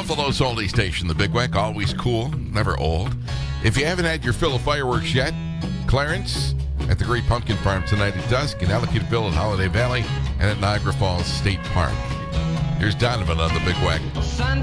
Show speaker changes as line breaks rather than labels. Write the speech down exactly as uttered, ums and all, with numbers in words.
Buffalo's oldie station, the Big Weck, always cool, never old. If you haven't had your fill of fireworks yet, Clarence at the Great Pumpkin Farm tonight at dusk, in Ellicottville at Holiday Valley, and at Niagara Falls State Park. Here's Donovan on the Big Weck.